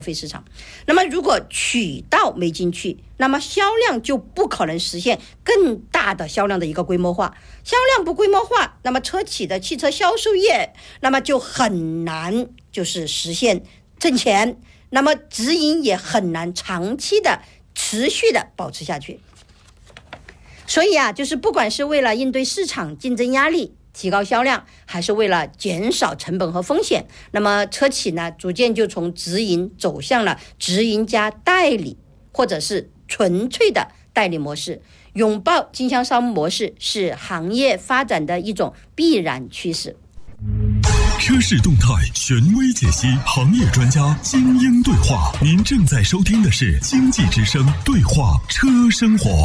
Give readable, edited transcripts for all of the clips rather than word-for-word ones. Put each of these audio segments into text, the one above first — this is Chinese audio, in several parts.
费市场。那么如果渠道没进去，那么销量就不可能实现更大的销量的一个规模化。销量不规模化，那么车企的汽车销售业那么就很难就是实现挣钱，那么直营也很难长期的持续的保持下去。所以就是不管是为了应对市场竞争压力，提高销量，还是为了减少成本和风险，那么车企呢逐渐就从直营走向了直营加代理，或者是纯粹的代理模式。拥抱经销商模式是行业发展的一种必然趋势。 车市动态权威解析，行业专家精英对话。您正在收听的是经济之声对话车生活。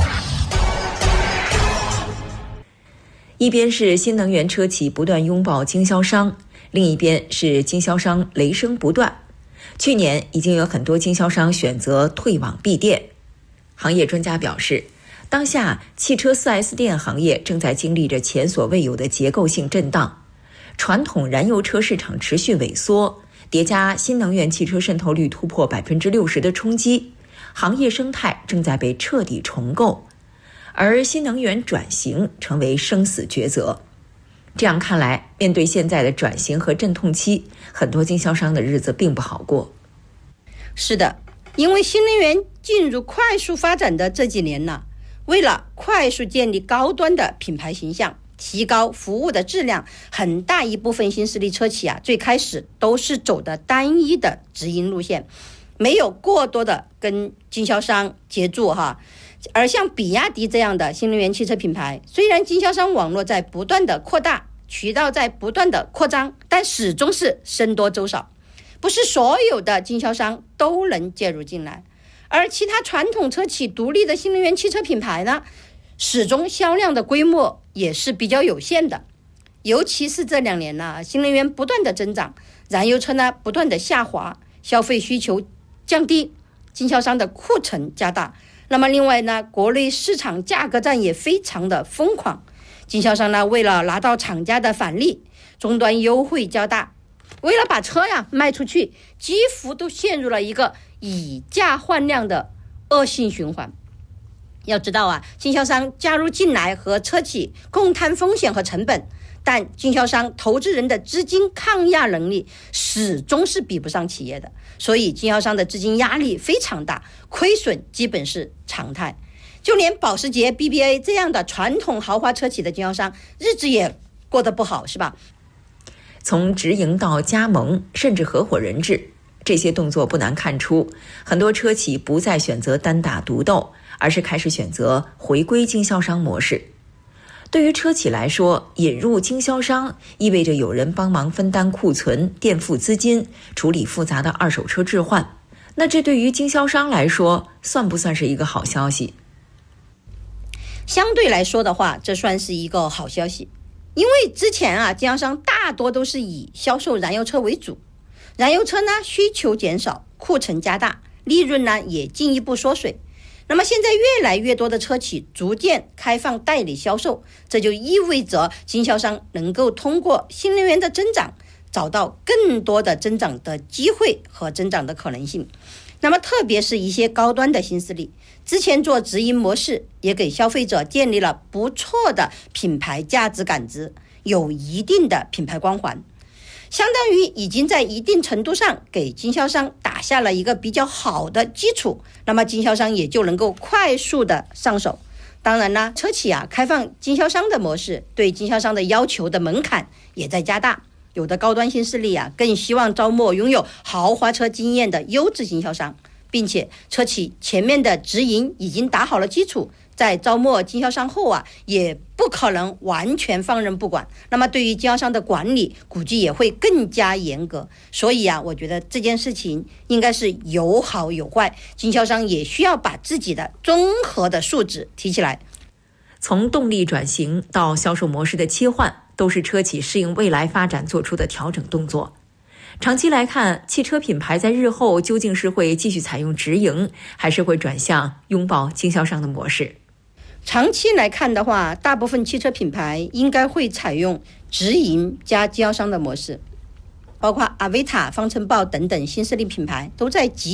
一边是新能源车企不断拥抱经销商，另一边是经销商雷声不断。去年已经有很多经销商选择退网闭店。行业专家表示，当下汽车 4S 店行业正在经历着前所未有的结构性震荡，传统燃油车市场持续萎缩，叠加新能源汽车渗透率突破 60% 的冲击，行业生态正在被彻底重构。而新能源转型成为生死抉择。这样看来，面对现在的转型和阵痛期，很多经销商的日子并不好过。 是的，因为新能源进入快速发展的这几年呢，为了快速建立高端的品牌形象，提高服务的质量，很大一部分新势力车企最开始都是走的单一的直营路线，没有过多的跟经销商接触而像比亚迪这样的新能源汽车品牌，虽然经销商网络在不断的扩大，渠道在不断的扩张，但始终是僧多粥少，不是所有的经销商都能介入进来。而其他传统车企独立的新能源汽车品牌呢，始终销量的规模也是比较有限的。尤其是这2年呢，新能源不断的增长，燃油车呢不断的下滑，消费需求降低，经销商的库存加大。那么另外呢，国内市场价格战也非常的疯狂，经销商呢为了拿到厂家的返利，终端优惠较大，为了把车卖出去，几乎都陷入了一个以价换量的恶性循环。要知道经销商加入进来和车企共摊风险和成本，但经销商投资人的资金抗压能力始终是比不上企业的，所以经销商的资金压力非常大，亏损基本是常态。就连保时捷 BBA 这样的传统豪华车企的经销商日子也过得不好，是吧？ 从直营到加盟甚至合伙人制，这些动作不难看出，很多车企不再选择单打独斗，而是开始选择回归经销商模式。对于车企来说，引入经销商意味着有人帮忙分担库存、垫付资金、处理复杂的二手车置换。那这对于经销商来说，算不算是一个好消息？ 相对来说的话，这算是一个好消息。因为之前经销商大多都是以销售燃油车为主，燃油车呢需求减少，库存加大，利润呢也进一步缩水。那么现在越来越多的车企逐渐开放代理销售，这就意味着经销商能够通过新能源的增长，找到更多的增长的机会和增长的可能性。那么特别是一些高端的新势力，之前做直营模式，也给消费者建立了不错的品牌价值感知，有一定的品牌光环，相当于已经在一定程度上给经销商打下了一个比较好的基础，那么经销商也就能够快速的上手。当然呢，车企开放经销商的模式，对经销商的要求的门槛也在加大。有的高端新势力更希望招募拥有豪华车经验的优质经销商，并且车企前面的直营已经打好了基础，在招募经销商后也不可能完全放任不管，那么对于经销商的管理估计也会更加严格。所以我觉得这件事情应该是有好有坏，经销商也需要把自己的综合的素质提起来。 从动力转型到销售模式的切换，都是车企适应未来发展做出的调整动作。长期来看，汽车品牌在日后究竟是会继续采用直营，还是会转向拥抱经销商的模式？ 长期来看的话，大部分汽车品牌应该会采用直营加经销商的模式，包括阿维塔、方程豹等等新势力品牌都在